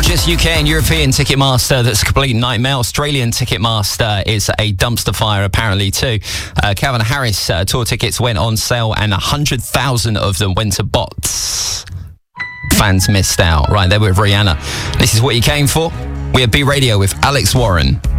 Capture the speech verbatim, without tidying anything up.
just U K and European Ticketmaster that's a complete nightmare. Australian Ticketmaster is a dumpster fire apparently too. Uh, Calvin Harris uh, tour tickets went on sale and one hundred thousand of them went to bots. Fans missed out. Right there with Rihanna. This is what you came for. We are B Radio with Alex Warren.